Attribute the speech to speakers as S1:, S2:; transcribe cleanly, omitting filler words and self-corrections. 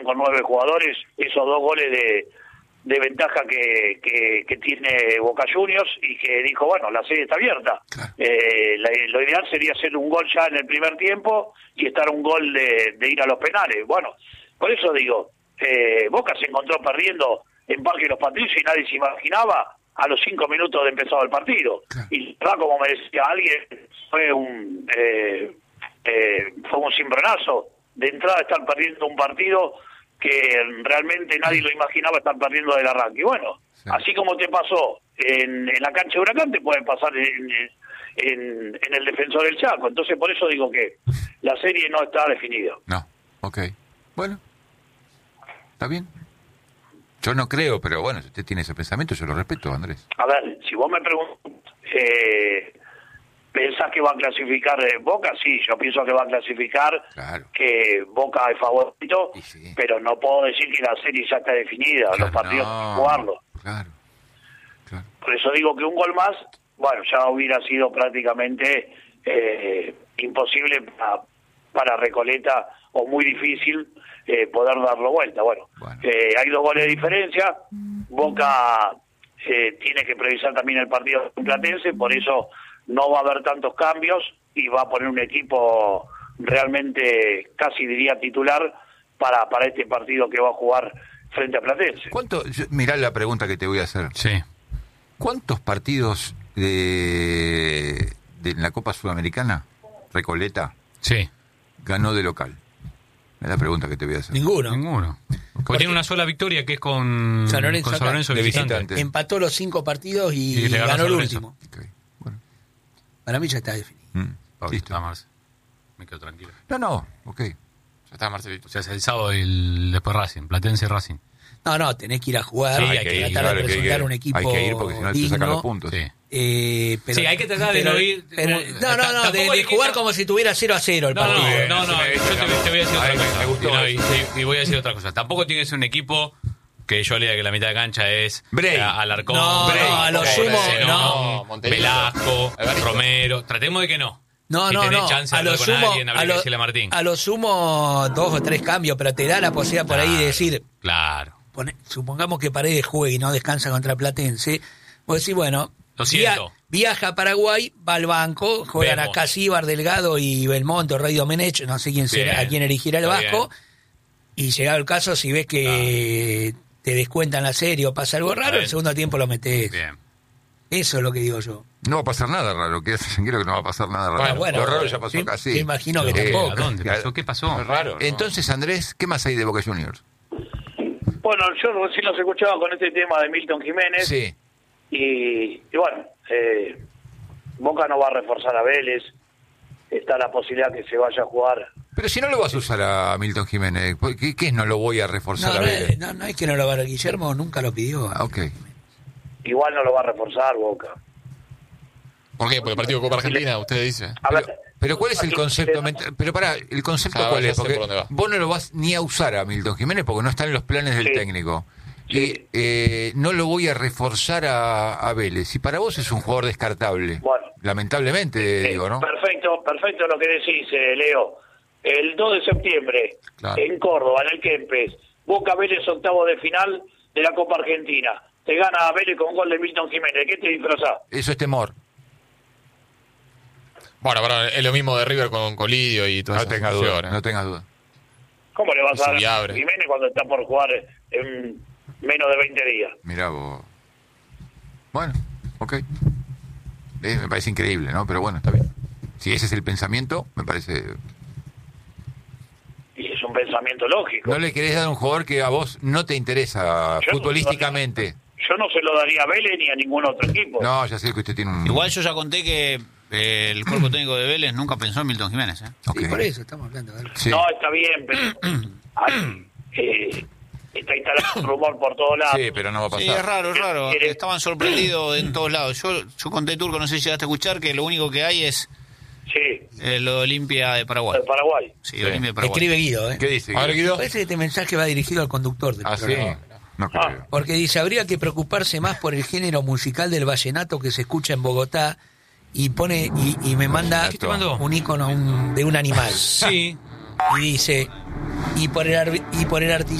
S1: con 9 jugadores, esos 2 goles de ventaja que tiene Boca Juniors, y que dijo, bueno, la serie está abierta.
S2: Claro.
S1: Lo ideal sería hacer un gol ya en el primer tiempo y estar un gol de ir a los penales. Bueno, por eso digo, Boca se encontró perdiendo en Parque Los Patricios y nadie se imaginaba a los 5 minutos de empezado el partido.
S2: Claro.
S1: Y como me decía alguien, fue un cimbronazo de entrada estar perdiendo un partido que realmente nadie lo imaginaba estar perdiendo del arranque. Y bueno,
S2: sí,
S1: así como te pasó en la cancha de Huracán, te puede pasar en el Defensor del Chaco. Entonces, por eso digo que la serie no está definida.
S2: No, ok. Bueno, está bien. Yo no creo, pero bueno, si usted tiene ese pensamiento, yo lo respeto, Andrés.
S1: A ver, si vos me preguntas, ¿pensás que va a clasificar Boca? Sí, yo pienso que va a clasificar,
S2: Claro.
S1: que Boca es favorito,
S2: Y sí.
S1: pero no puedo decir que la serie ya está definida,
S2: Claro,
S1: los partidos
S2: no,
S1: hay que jugarlo.
S2: Claro.
S1: Por eso digo que un gol más, bueno, ya hubiera sido prácticamente imposible para Recoleta, o muy difícil poder darlo vuelta. Bueno. Hay 2 goles de diferencia, Boca tiene que previsar también el partido platense, por eso no va a haber tantos cambios y va a poner un equipo realmente, casi diría titular, para este partido que va a jugar frente a Platense.
S2: Mirá la pregunta que te voy a hacer.
S3: Sí.
S2: ¿Cuántos partidos de la Copa Sudamericana, Recoleta,
S3: Sí.
S2: ganó de local? Es la pregunta que te voy a hacer.
S3: Ninguno. Porque tiene una sola victoria, que es con
S4: San Lorenzo acá.
S2: De
S3: visitante.
S2: visitante.
S4: Empató los 5 partidos y
S3: le ganó
S4: ganó
S3: San
S4: el
S3: Lorenzo.
S4: último.
S2: Ok, bueno.
S4: Para mí ya está definido.
S2: Listo.
S3: Está, Marce. Me quedo tranquilo.
S2: No, ok.
S5: Ya está, Marcelito.
S3: O sea, es el sábado y después Racing, Platense Racing.
S4: No, tenés que ir a jugar,
S3: Sí,
S4: hay que
S3: ir,
S4: tratar
S2: claro,
S4: de
S2: que hay
S4: presentar
S2: que-
S4: un equipo
S2: hay que ir porque si no te
S4: digno.
S2: sacan los puntos.
S3: Sí.
S4: Pero,
S3: Sí, hay que tratar de no ir...
S4: pero-
S3: Tampoco
S4: de
S3: hay que-
S4: jugar como si tuviera 0-0 el
S3: No,
S4: partido.
S3: yo te voy a decir otra cosa.
S2: Me gustó
S3: Y voy a decir otra cosa. Tampoco tiene que ser un equipo que yo lea que la mitad de cancha es
S2: Bray.
S3: Alarcón,
S4: No,
S3: Bray,
S4: a lo sumo,
S3: Zenón,
S5: no. Montevideo.
S3: Velasco,
S5: Evaristo.
S3: Romero. Tratemos de que no.
S4: No,
S3: si
S4: no,
S3: tenés
S4: no.
S3: chance de
S4: A lo
S3: hablar con
S4: sumo,
S3: alguien, habría que decirle a Martín.
S4: a lo sumo 2 o 3 cambios, pero te da la posibilidad por ahí de decir,
S3: Claro.
S4: supongamos que Paredes juegue y no descansa contra Platense, vos decís, bueno,
S3: Lo siento.
S4: viaja a Paraguay, va al banco, juegan
S3: Vemos.
S4: acá Cíbar, Delgado y Belmonte, o Rey Domenech, no sé quién será,
S3: Bien.
S4: a quién elegirá el
S3: Está
S4: Vasco, y llegado el caso, si ves que te descuentan la serie o pasa algo raro,
S3: Bien.
S4: el segundo tiempo lo metés.
S3: Bien.
S4: Eso es lo que digo yo.
S2: No va a pasar nada raro. Quédate tranquilo que no va a pasar nada raro.
S4: Bueno,
S2: Lo raro ya pasó
S4: me-
S2: acá, sí.
S4: me imagino que
S3: ¿A
S4: tampoco.
S3: dónde pasó? ¿Qué pasó?
S5: Es raro, ¿no?
S2: Entonces, Andrés, ¿qué más hay de Boca Juniors?
S1: Bueno, yo recién los escuchaba con este tema de Milton Jiménez.
S2: Sí.
S1: Y bueno, Boca no va a reforzar a Vélez, está la posibilidad que se vaya a jugar.
S2: Pero si no lo vas a usar a Milton Jiménez, ¿qué es no lo voy a reforzar
S4: No,
S2: a Vélez?
S4: no es que no lo va a Guillermo, nunca lo pidió.
S2: Ah, ok.
S1: Igual no lo va a reforzar Boca.
S5: ¿Por qué? Porque el partido de Copa Argentina, usted dice.
S1: A ver,
S2: Pero ¿cuál es el concepto? Pero pará, ¿el concepto
S5: Ya,
S2: cuál
S5: ya
S2: es?
S5: sé
S2: Porque
S5: por dónde va.
S2: vos no lo vas ni a usar a Milton Jiménez porque no está en los planes del
S1: Sí.
S2: técnico.
S1: Sí.
S2: Y no lo voy a reforzar a Vélez. Y para vos es un jugador descartable.
S1: Bueno.
S2: Lamentablemente, digo, ¿no?
S1: Perfecto lo que decís, Leo. El 2 de septiembre,
S2: Claro.
S1: en Córdoba, en el Kempes, Boca Vélez, octavo de final de la Copa Argentina. Te gana a Vélez con un gol de Milton Jiménez. ¿Qué te disfrazás?
S2: Eso es temor.
S5: Bueno, pero es lo mismo de River con Colidio y todas
S2: No
S5: esas
S2: tengas duda,
S5: situaciones.
S2: no tengas duda.
S1: ¿Cómo le vas a dar
S5: Y
S1: a
S5: abre.
S1: Jiménez cuando está por jugar en menos de 20 días?
S2: Mirá vos. Bueno, ok. Me parece increíble, ¿no? Pero bueno, está bien. Si ese es el pensamiento, me parece...
S1: Y es un pensamiento lógico.
S2: No le querés dar a un jugador que a vos no te interesa
S1: Yo no-
S2: futbolísticamente.
S1: Yo no se lo daría a Vélez ni a ningún otro equipo.
S2: No, ya sé que usted tiene un...
S6: Igual yo ya conté que el cuerpo técnico de Vélez nunca pensó en Milton Jiménez.
S2: Ok.
S4: Sí, por eso estamos hablando. ¿verdad?
S2: Sí.
S1: No, está bien, pero está instalado un rumor por todos lados.
S2: Sí, pero no va a pasar.
S6: Sí, es raro, es raro.
S1: ¿Quiere?
S6: Estaban sorprendidos en todos lados. Yo conté, Turco, no sé si llegaste a escuchar, que lo único que hay es
S1: Sí,
S6: lo Olimpia de Paraguay.
S1: de Paraguay.
S6: Sí, Olimpia de Paraguay.
S4: Escribe Guido, ¿eh?
S2: ¿Qué dice?
S5: A ver, Guido.
S4: Parece que este mensaje va dirigido al conductor del
S2: Ah, sí.
S4: programa.
S2: No creo.
S4: Porque dice, habría que preocuparse más por el género musical del vallenato que se escucha en Bogotá, y pone y me manda
S2: ¿Qué te mandó?
S4: un icono de un animal.
S3: Sí.
S4: y dice, y por el artillero